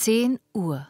10 Uhr.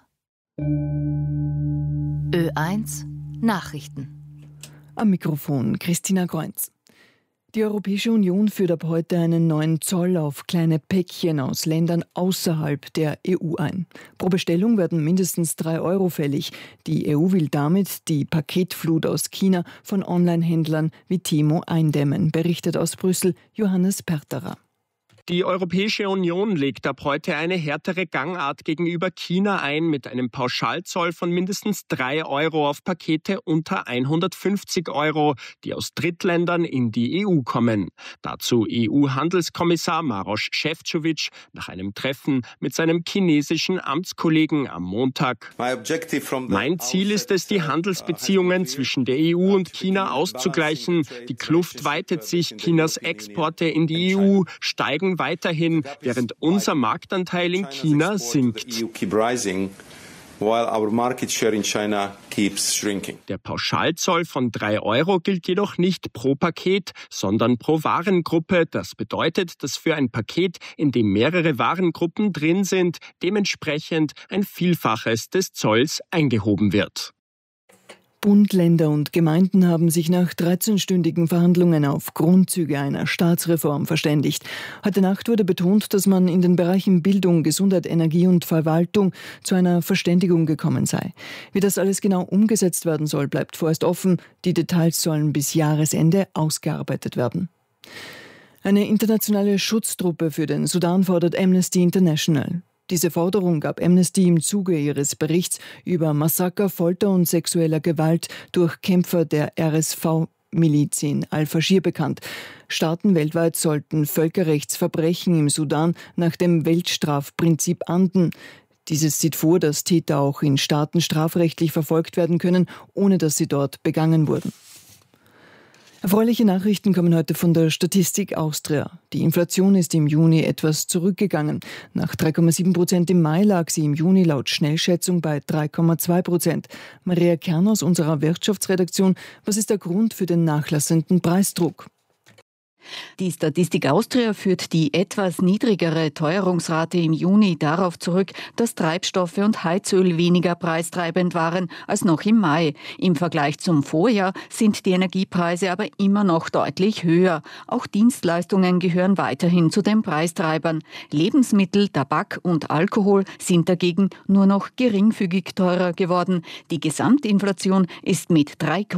Ö1 Nachrichten. Am Mikrofon Christina Kreuz. Die Europäische Union führt ab heute einen neuen Zoll auf kleine Päckchen aus Ländern außerhalb der EU ein. Pro Bestellung werden mindestens 3 Euro fällig. Die EU will damit die Paketflut aus China von Online-Händlern wie Temu eindämmen, berichtet aus Brüssel Johannes Perterer. Die Europäische Union legt ab heute eine härtere Gangart gegenüber China ein mit einem Pauschalzoll von mindestens 3 Euro auf Pakete unter 150 Euro, die aus Drittländern in die EU kommen. Dazu EU-Handelskommissar Maroš Šefčovič nach einem Treffen mit seinem chinesischen Amtskollegen am Montag. Mein Ziel ist es, die Handelsbeziehungen zwischen der EU und China auszugleichen. Die Kluft weitet sich, Chinas Exporte in die EU steigen weiterhin, während unser Marktanteil in China sinkt. Der Pauschalzoll von 3 Euro gilt jedoch nicht pro Paket, sondern pro Warengruppe. Das bedeutet, dass für ein Paket, in dem mehrere Warengruppen drin sind, dementsprechend ein Vielfaches des Zolls eingehoben wird. Bund, Länder und Gemeinden haben sich nach 13-stündigen Verhandlungen auf Grundzüge einer Staatsreform verständigt. Heute Nacht wurde betont, dass man in den Bereichen Bildung, Gesundheit, Energie und Verwaltung zu einer Verständigung gekommen sei. Wie das alles genau umgesetzt werden soll, bleibt vorerst offen. Die Details sollen bis Jahresende ausgearbeitet werden. Eine internationale Schutztruppe für den Sudan fordert Amnesty International. Diese Forderung gab Amnesty im Zuge ihres Berichts über Massaker, Folter und sexueller Gewalt durch Kämpfer der RSV-Miliz in Al-Faschir bekannt. Staaten weltweit sollten Völkerrechtsverbrechen im Sudan nach dem Weltstrafprinzip ahnden. Dieses sieht vor, dass Täter auch in Staaten strafrechtlich verfolgt werden können, ohne dass sie dort begangen wurden. Erfreuliche Nachrichten kommen heute von der Statistik Austria. Die Inflation ist im Juni etwas zurückgegangen. Nach 3,7% im Mai lag sie im Juni laut Schnellschätzung bei 3,2%. Maria Kern aus unserer Wirtschaftsredaktion, was ist der Grund für den nachlassenden Preisdruck? Die Statistik Austria führt die etwas niedrigere Teuerungsrate im Juni darauf zurück, dass Treibstoffe und Heizöl weniger preistreibend waren als noch im Mai. Im Vergleich zum Vorjahr sind die Energiepreise aber immer noch deutlich höher. Auch Dienstleistungen gehören weiterhin zu den Preistreibern. Lebensmittel, Tabak und Alkohol sind dagegen nur noch geringfügig teurer geworden. Die Gesamtinflation ist mit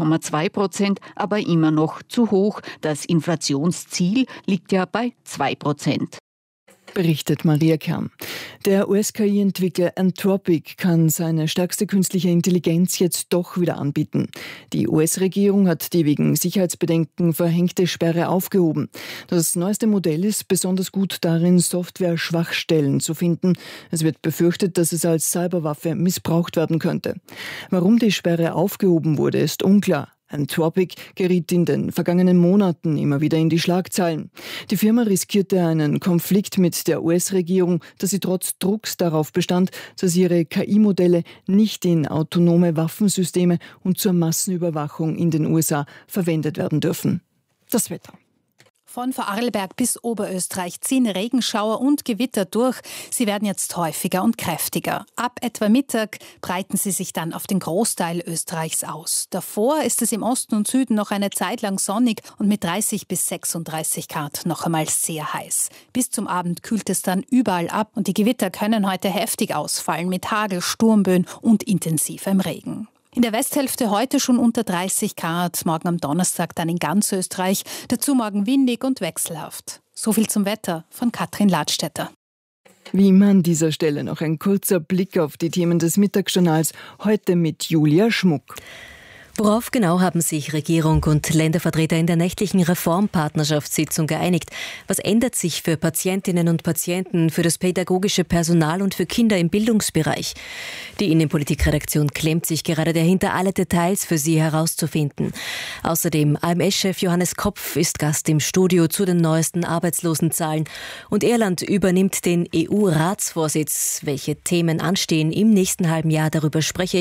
3,2% aber immer noch zu hoch. Das Inflationsziel liegt ja bei 2%. Berichtet Maria Kern. Der US-KI-Entwickler Anthropic kann seine stärkste künstliche Intelligenz jetzt doch wieder anbieten. Die US-Regierung hat die wegen Sicherheitsbedenken verhängte Sperre aufgehoben. Das neueste Modell ist besonders gut darin, Software-Schwachstellen zu finden. Es wird befürchtet, dass es als Cyberwaffe missbraucht werden könnte. Warum die Sperre aufgehoben wurde, ist unklar. Anthropic geriet in den vergangenen Monaten immer wieder in die Schlagzeilen. Die Firma riskierte einen Konflikt mit der US-Regierung, da sie trotz Drucks darauf bestand, dass ihre KI-Modelle nicht in autonome Waffensysteme und zur Massenüberwachung in den USA verwendet werden dürfen. Das Wetter. Von Vorarlberg bis Oberösterreich ziehen Regenschauer und Gewitter durch. Sie werden jetzt häufiger und kräftiger. Ab etwa Mittag breiten sie sich dann auf den Großteil Österreichs aus. Davor ist es im Osten und Süden noch eine Zeit lang sonnig und mit 30 bis 36 Grad noch einmal sehr heiß. Bis zum Abend kühlt es dann überall ab und die Gewitter können heute heftig ausfallen mit Hagel, Sturmböen und intensivem Regen. In der Westhälfte heute schon unter 30 Grad, morgen am Donnerstag dann in ganz Österreich, dazu morgen windig und wechselhaft. So viel zum Wetter von Katrin Ladstätter. Wie immer an dieser Stelle noch ein kurzer Blick auf die Themen des Mittagsjournals, heute mit Julia Schmuck. Worauf genau haben sich Regierung und Ländervertreter in der nächtlichen Reformpartnerschaftssitzung geeinigt? Was ändert sich für Patientinnen und Patienten, für das pädagogische Personal und für Kinder im Bildungsbereich? Die Innenpolitikredaktion klemmt sich gerade dahinter, alle Details für Sie herauszufinden. Außerdem AMS-Chef Johannes Kopf ist Gast im Studio zu den neuesten Arbeitslosenzahlen. Und Irland übernimmt den EU-Ratsvorsitz. Welche Themen anstehen im nächsten halben Jahr, darüber spreche